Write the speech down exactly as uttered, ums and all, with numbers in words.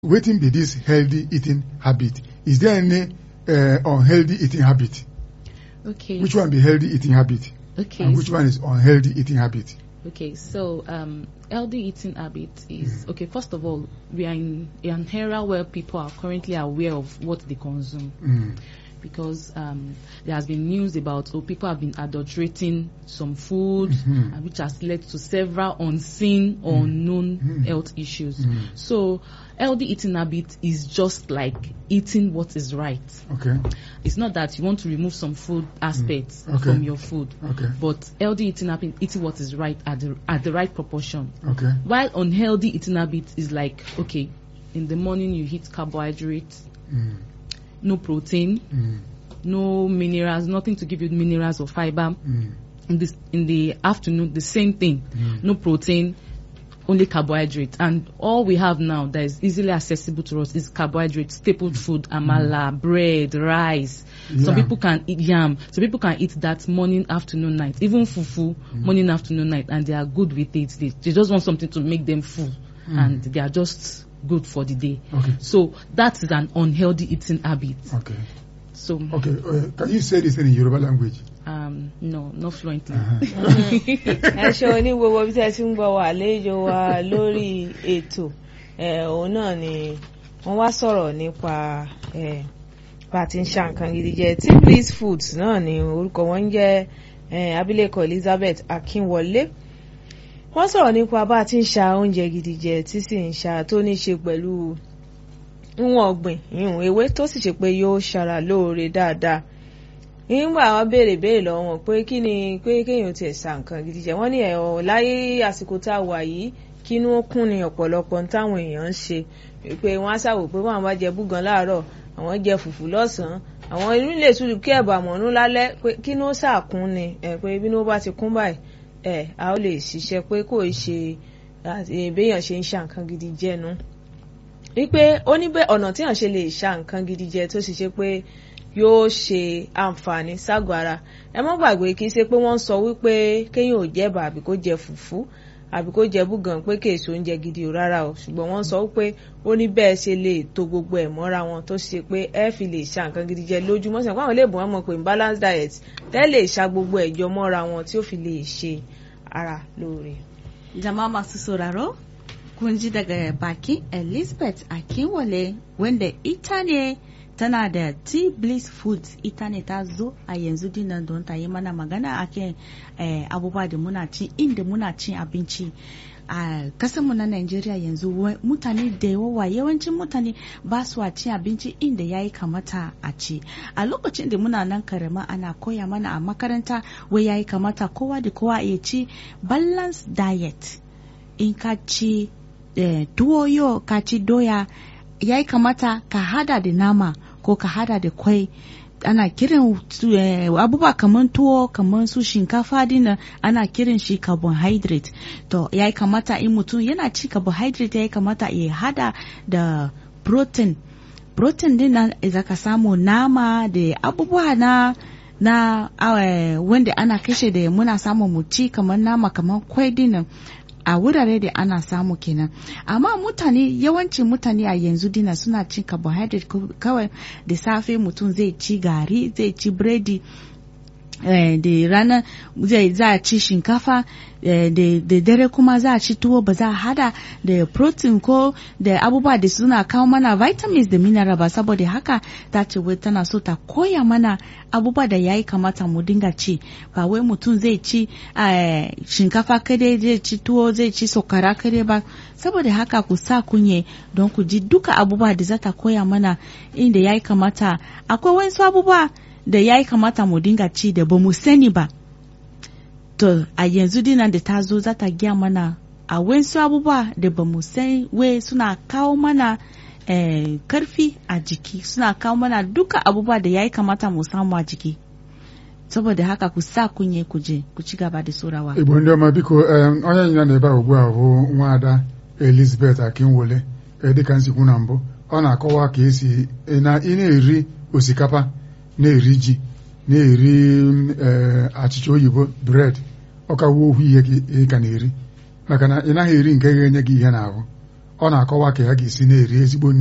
Waiting be this healthy eating habit. Is there any uh, unhealthy eating habit? Okay. Which one be healthy eating habit? Okay. And which one is unhealthy eating habit? Okay, so um, healthy eating habit is, okay, first of all, we are in an era where people are currently aware of what they consume. Mm. Because um, there has been news about, oh, people have been adulterating some food, mm-hmm. uh, which has led to several unseen or mm. unknown mm. health issues. Mm. So, healthy eating habit is just like eating what is right. Okay. It's not that you want to remove some food aspects mm. okay. from your food, okay. but healthy eating habit, eating what is right at the at the right proportion. Okay. While unhealthy eating habit is like, okay, in the morning you eat carbohydrates. Mm. No protein, mm. no minerals, nothing to give you minerals or fiber. Mm. In this, in the afternoon, the same thing. Mm. No protein, only carbohydrate. And all we have now that is easily accessible to us is carbohydrate, staple food, amala, mm. bread, rice. Yam. Some people can eat yam. Some people can eat that morning, afternoon, night. Even fufu, mm. morning, afternoon, night. And they are good with it. They, they just want something to make them full. Mm. And they are just good for the day. Okay. So that is an unhealthy eating habit. Okay. So okay, uh, can you say this in Yoruba language? Um, no, not fluently. Ẹ ṣe oníwòwò bí tẹ́ ti ń gbọ́ wà àlejò wa lórí ètò òun náà ni wọ́n wá sọ̀rọ̀ nípa bá ti ń ṣa nǹkan gidi jẹ. T-Bliss Foods náà ni orúkọ wọn ń jẹ́ abilékọ Elizabeth Akínwọlé. Wọ́n sọ̀rọ̀ nípa bá ti ń ṣa oúnjẹ gidi jẹ tí sì ń ṣa tó ní ṣe pẹ̀lú ìwọ̀n ọ̀gbìn ìwọ̀n ewé tó sì ṣe pé yóò ṣara lóore dáadáa. Nígbà wọn béèrè béèrè lọ́wọ́ wọn pé kí ni pé kéèyàn tiẹ̀ ṣa nǹkan gidi jẹ. Wọ́n ní ẹ̀họ́ láyé àsìkò tá a wà yìí kínú ó kún ni ọ̀pọ̀lọpọ̀ táwọn èèyàn ń ṣe pé wọ́n á ṣàwò pé wọ́n bá jẹ búgan láàárọ̀ àwọn jẹ fùfú lọ́sàn-án àwọn inú lè sùn kí ẹ̀bà mọ̀nú lálẹ́ pé kínú ó ṣàkún ni pé bínú bá ti kún báyìí ẹ a ó lè ṣiṣẹ́ pé kò ṣe béèyàn ṣe ń ṣa nǹkan gidi jẹnu wípé ó ní bẹ́ẹ̀ ọ̀nà tí èèyàn ṣe lè ṣa nǹkan gidi jẹ tó sì ṣe pé yóò ṣe àǹfààní ságọ́ ara. Ẹ má gbàgbé kì í ṣe pé wọ́n ń sọ wípé kéèyàn ò jẹ̀bà àbí kó jẹ fùfú àbí kó jẹ búgan pé kèso oúnjẹ gidi ò rárá o, ṣùgbọ́n wọ́n sọ wípé ó ní bẹ́ẹ̀ ṣe lè to gbogbo ẹ̀ mọ́ra wọn tó ṣe pé ẹ fi lè ṣa nǹkan gidi jẹ lójúmọ́ sàn fáwọn iléèbùn wọn mọ̀ pé balance diet tẹ́ lè ṣa gbogbo ẹ̀ jọ mọ́ra wọn tí ó fi lè ṣe ara lóore. Jama'a masu sauraro, kun ji daga bakin Elizabeth Akínwọlé wanda ita ne tana da T-Bliss Foods, ita ne ta zo a yanzu dinan don ta yi mana magana akan eh, abubuwa da muna ci inda muna cin abinci a kasanmu na Najeriya yanzu mutane da yawa yawancin mutane ba su cin abinci inda ya yi kamata a ci. A lokacin da muna nan karama ana koya mana a makaranta wai ya yi kamata kowa da kowa ya ci balance diet. In ka ci eh, tuwo yau ka ci doya ya yi kamata ka hada da nama ko ka hada da kwai. Ana kiran eh, abubuwa kamar tuwo kamar su shinkafa dina ana kiran shi carbohydrate. To ya yi kamata in mutum yana ci carbohydrate ya yi kamata ya hada da protein. Protein dina za ka samu nama da abubuwa na na uh, wanda ana kashe da muna samu mu ci kamar nama kamar kwai dina a wurare da ana samu kenan. Amma mutane yawancin mutane a yanzu dina suna cin carbohydrate kawai da safe mutum zai ci gari zai ci biredi eh, da rana zai za a ci shinkafa eh, da dare kuma za a ci tuwo ba za a hada da protein ko da abubuwa da suna kawo mana vitamins da mineral ba. Saboda haka ta ce wai tana so ta koya mana abubuwa da yayi kamata mu dinga ci, ba wai mutum zai ci eh, shinkafa kadai zai ci tuwo zai ci sokara kadai ba. Saboda haka ku sa kunye don ku ji duka abubuwa da za ta koya mana inda yayi kamata. Akwai wasu abubuwa da yayi kamata mu dinga ci da ba mu sani ba. To a yanzu dinan da ta zo za ta gaya mana a wasu abubuwa da ba mu sani wai suna kawo mana eh, karfi a jiki, suna kawo mana duka abubuwa da yayi kamata mu samu a jiki. Saboda haka ku sa kunye ku je ku ci gaba da sorawa. Igbo ndị ọma biko onye nyina na ebe a ugbu a bụ nwada Elizabeth Akínwọlé dịka nsikwu na mbụ ọ na-akọwa ka esi ị na-eri osikapa na-eri ji na-eri achịcha oyibo bread ọ ka wuo ohu ihe ka na-eri maka na ị naghị eri nke ga-enye gị ihe n'ahụ. ọ na-akọwa ka ha ga-esi na-eri ezigbo